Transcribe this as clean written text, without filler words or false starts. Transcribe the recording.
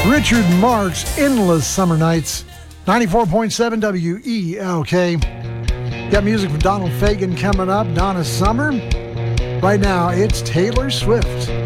Richard Marx, Endless Summer Nights, 94.7 WELK. Got music from Donald Fagen coming up, Donna Summer. Right now, it's Taylor Swift.